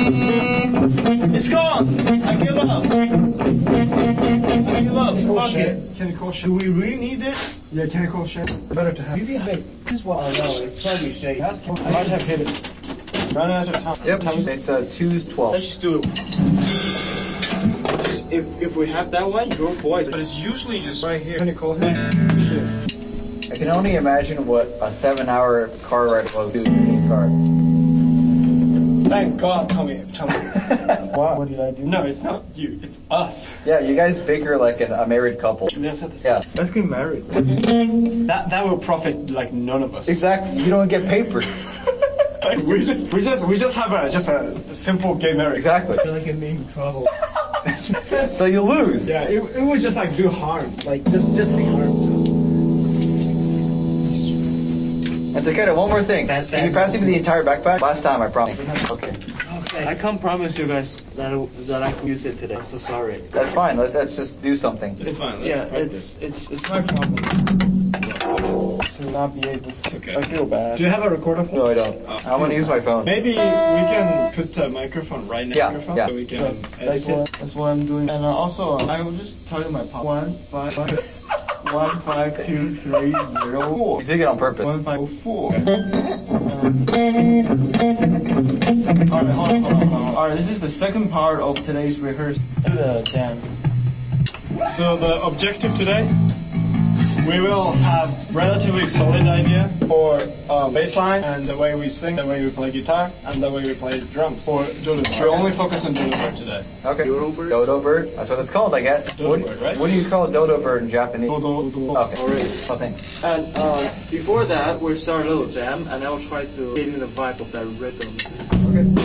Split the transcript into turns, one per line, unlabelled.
It's gone. I give up. I give up. Fuck it.
Can you call
Do we really need this?
Yeah, can you call Shay? Better to have.
Maybe this is what I know. It's probably shake.
I might have hit it. Run out of time.
Yep, it's 2:12.
Let's just do it. If we have that one, go boys. But it's usually just right here.
Can you call him? Shit.
I can only imagine what a 7-hour car ride was to the same car.
Thank God, Tommy.
What did I do?
No, it's not you. It's us.
Yeah, you guys bicker like a married couple.
Let's have this.
Yeah,
Let's get married.
That will profit like none of us.
exactly. You don't get papers.
Like, we just have a simple gay marriage.
Exactly.
I feel like I'm in trouble.
So you lose.
Yeah, it would just like do harm. Like just the harm to us.
And Takeda, one more thing. Can you pass me the entire backpack? Last time, I promise. Okay.
I can't promise you guys that I can use it today. I'm so sorry.
That's fine. Let's just do something.
It's fine. It's my problem.
To not be able to.
Okay.
I feel bad.
Do you have a recorder?
No, I don't. I'm gonna use my phone.
Maybe we can put a microphone right next to
Yeah,
the microphone
yeah.
so we can
That's
edit it.
that's what I'm doing. And also, I will just tell you my pop. 15230.
You did it on purpose.
1504. Alright, hold on. Alright, this is the second part of today's rehearsal. Do the jam.
So the objective today, we will have relatively solid idea for bass line and the way we sing, the way we play guitar, and the way we play drums. For Dodo Bird. We'll only focus on Dodo Bird today.
Okay.
Dodo bird?
Dodo bird. That's what it's called, I guess.
Dodo bird, right?
What do you call a dodo bird in Japanese?
Dodo.
Okay.
Already.
Oh, thanks.
And before that, we'll start a little jam, and I'll try to get in the vibe of that rhythm.
Okay.